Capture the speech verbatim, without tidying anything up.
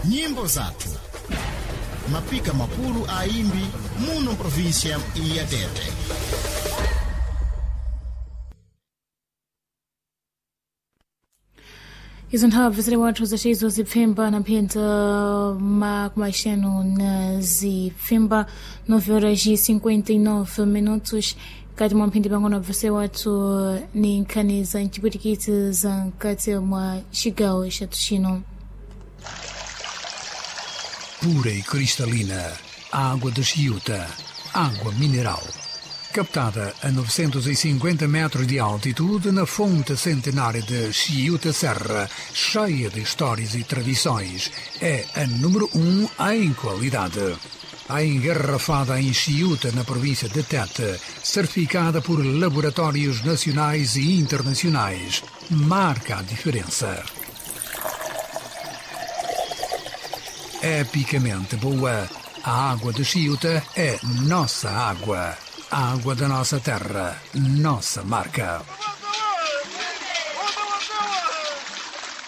nyimbo zathu, mapika makulu a imbi muno província ya Tete. Izo nthawi zili wathu zacizo zipfimba na mphenza makumaxeno na zipfimba nove horas e cinquenta e nove minutos. Kati mwa mphindi pang'ono bvase wathu ni nkhani za ncipwitikizi za nkati mwa cigawo chathu cino. Pura e cristalina, água de Chiuta, água mineral. Captada a novecentos e cinquenta metros de altitude na fonte centenária de Chiuta Serra, cheia de histórias e tradições, é a número um em qualidade. A engarrafada em Chiuta, na província de Tete, certificada por laboratórios nacionais e internacionais, marca a diferença. Epicamente boa, a água de Chiuta é nossa água. A água da nossa terra, nossa marca.